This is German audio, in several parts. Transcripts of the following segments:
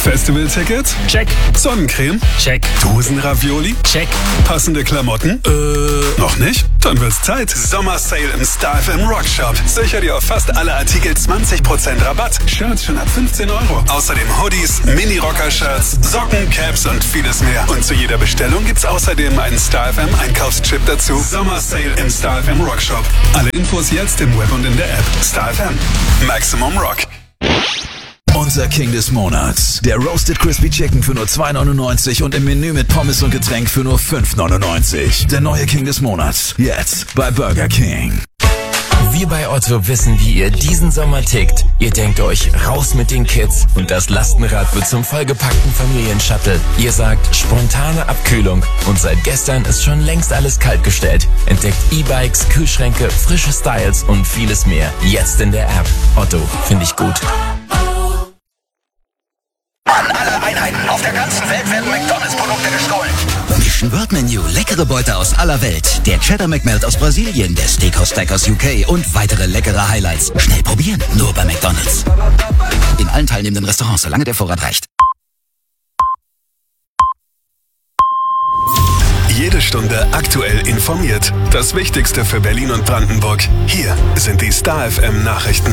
Festivaltickets? Check. Sonnencreme? Check. Dosenravioli? Check. Passende Klamotten? Noch nicht? Dann wird's Zeit. Sommersale im Star FM Rockshop. Sicher dir auf fast alle Artikel 20% Rabatt. Shirts schon ab 15 Euro. Außerdem Hoodies, Mini-Rocker-Shirts, Socken, Caps und vieles mehr. Und zu jeder Bestellung gibt's außerdem einen Star FM Einkaufschip dazu. Sommersale im Star FM Rockshop. Alle Infos jetzt im Web und in der App. Star FM. Maximum Rock. Unser King des Monats. Der Roasted Crispy Chicken für nur 2,99 und im Menü mit Pommes und Getränk für nur 5,99. Der neue King des Monats. Jetzt bei Burger King. Wir bei Otto wissen, wie ihr diesen Sommer tickt. Ihr denkt euch, raus mit den Kids und das Lastenrad wird zum vollgepackten Familienshuttle. Ihr sagt, spontane Abkühlung und seit gestern ist schon längst alles kaltgestellt. Entdeckt E-Bikes, Kühlschränke, frische Styles und vieles mehr. Jetzt in der App. Otto, finde ich gut. An alle Einheiten auf der ganzen Welt werden McDonalds-Produkte gestohlen. Mission World Menu, leckere Beute aus aller Welt. Der Cheddar McMelt aus Brasilien, der Steakhouse Stack aus UK und weitere leckere Highlights. Schnell probieren, nur bei McDonalds. In allen teilnehmenden Restaurants, solange der Vorrat reicht. Jede Stunde aktuell informiert. Das Wichtigste für Berlin und Brandenburg. Hier sind die Star FM Nachrichten.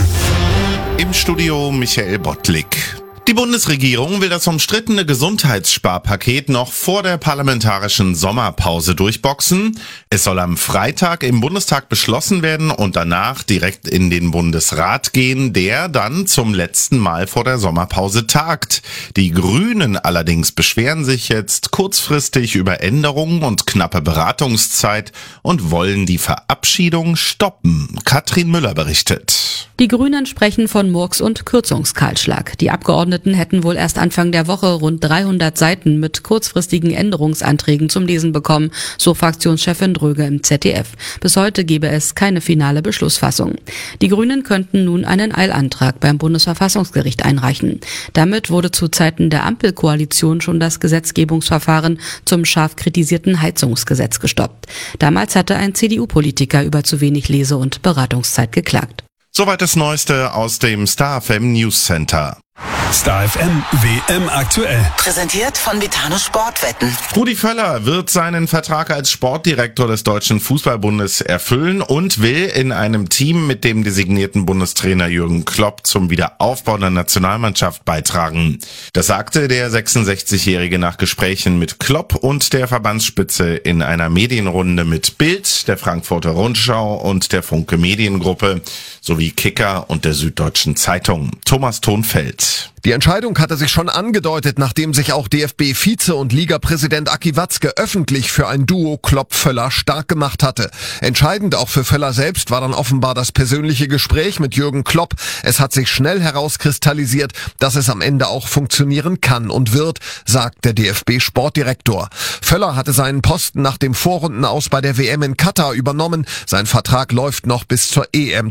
Im Studio Michael Bottlik. Die Bundesregierung will das umstrittene Gesundheitssparpaket noch vor der parlamentarischen Sommerpause durchboxen. Es soll am Freitag im Bundestag beschlossen werden und danach direkt in den Bundesrat gehen, der dann zum letzten Mal vor der Sommerpause tagt. Die Grünen allerdings beschweren sich jetzt kurzfristig über Änderungen und knappe Beratungszeit und wollen die Verabschiedung stoppen. Katrin Müller berichtet. Die Grünen sprechen von Murks- und Kürzungskahlschlag. Die Abgeordneten hätten wohl erst Anfang der Woche rund 300 Seiten mit kurzfristigen Änderungsanträgen zum Lesen bekommen, so Fraktionschefin Dröge im ZDF. Bis heute gebe es keine finale Beschlussfassung. Die Grünen könnten nun einen Eilantrag beim Bundesverfassungsgericht einreichen. Damit wurde zu Zeiten der Ampelkoalition schon das Gesetzgebungsverfahren zum scharf kritisierten Heizungsgesetz gestoppt. Damals hatte ein CDU-Politiker über zu wenig Lese- und Beratungszeit geklagt. Soweit das Neueste aus dem Star FM News Center. Star FM WM aktuell. Präsentiert von Vitano Sportwetten. Rudi Völler wird seinen Vertrag als Sportdirektor des Deutschen Fußballbundes erfüllen und will in einem Team mit dem designierten Bundestrainer Jürgen Klopp zum Wiederaufbau der Nationalmannschaft beitragen. Das sagte der 66-Jährige nach Gesprächen mit Klopp und der Verbandsspitze in einer Medienrunde mit Bild, der Frankfurter Rundschau und der Funke Mediengruppe sowie Kicker und der Süddeutschen Zeitung. Thomas Thonfeld. Die Entscheidung hatte sich schon angedeutet, nachdem sich auch DFB-Vize und Ligapräsident Aki Watzke öffentlich für ein Duo Klopp-Völler stark gemacht hatte. Entscheidend auch für Völler selbst war dann offenbar das persönliche Gespräch mit Jürgen Klopp. Es hat sich schnell herauskristallisiert, dass es am Ende auch funktionieren kann und wird, sagt der DFB-Sportdirektor. Völler hatte seinen Posten nach dem Vorrundenaus bei der WM in Katar übernommen. Sein Vertrag läuft noch bis zur EM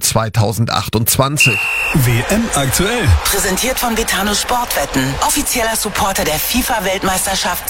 2028. WM aktuell. Präsentiert von Vitano Sportwetten. Offizieller Supporter der FIFA-Weltmeisterschaft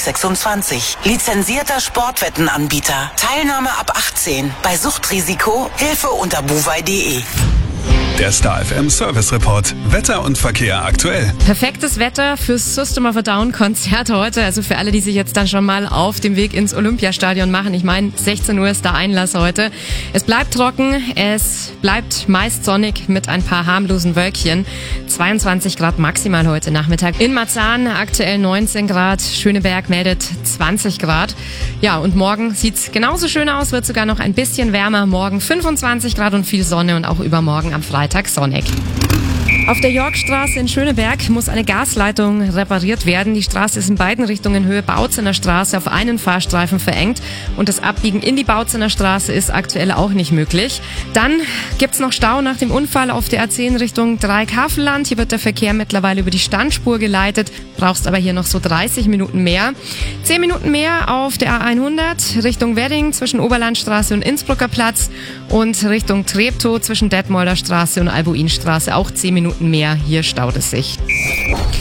2026. Lizenzierter Sportwettenanbieter. Teilnahme ab 18. Bei Suchtrisiko Hilfe unter buwei.de. Der Star FM Service Report. Wetter und Verkehr aktuell. Perfektes Wetter fürs System of a Down Konzert heute. Also für alle, die sich jetzt dann schon mal auf dem Weg ins Olympiastadion machen. Ich meine, 16 Uhr ist der Einlass heute. Es bleibt trocken. Es bleibt meist sonnig mit ein paar harmlosen Wölkchen. 22 Grad maximal heute Nachmittag. In Marzahn aktuell 19 Grad. Schöneberg meldet 20 Grad. Ja, und morgen sieht's genauso schön aus. Wird sogar noch ein bisschen wärmer. Morgen 25 Grad und viel Sonne und auch übermorgen am Freitag sonnig. Auf der Yorkstraße in Schöneberg muss eine Gasleitung repariert werden. Die Straße ist in beiden Richtungen Höhe Bautzener Straße auf einen Fahrstreifen verengt und das Abbiegen in die Bautzener Straße ist aktuell auch nicht möglich. Dann gibt's noch Stau nach dem Unfall auf der A10 Richtung Dreieckhavelland. Hier wird der Verkehr mittlerweile über die Standspur geleitet, brauchst aber hier noch so 30 Minuten mehr. 10 Minuten mehr auf der A100 Richtung Wedding zwischen Oberlandstraße und Innsbrucker Platz und Richtung Treptow zwischen Detmolder Straße und Albuinstraße auch 10 Minuten mehr. Hier staut es sich.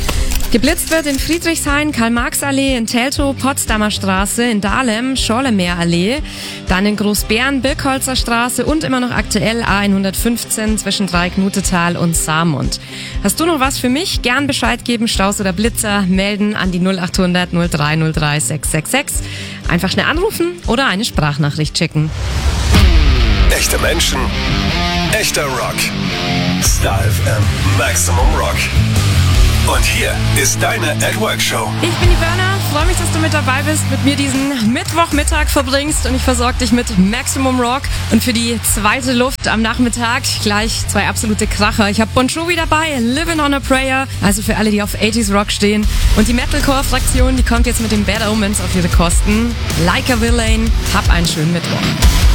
Geblitzt wird in Friedrichshain, Karl-Marx-Allee, in Teltow, Potsdamer Straße, in Dahlem, Schorlemeer-Allee, dann in Großbären, Birkholzer Straße und immer noch aktuell A115 zwischen Dreieck-Nutetal und Saarmund. Hast du noch was für mich? Gern Bescheid geben, Staus oder Blitzer, melden an die 0800 0303 666. Einfach schnell anrufen oder eine Sprachnachricht schicken. Echte Menschen, echter Rock. Star FM Maximum Rock. Und hier ist deine At Work Show. Ich bin die Berner, freue mich, dass du mit dabei bist, mit mir diesen Mittwochmittag verbringst und ich versorge dich mit Maximum Rock. Und für die zweite Luft am Nachmittag gleich 2 absolute Kracher. Ich habe Bon Jovi dabei, Living on a Prayer, also für alle, die auf 80s Rock stehen. Und die Metalcore-Fraktion, die kommt jetzt mit den Bad Omens auf ihre Kosten. Like a Villain, hab einen schönen Mittwoch.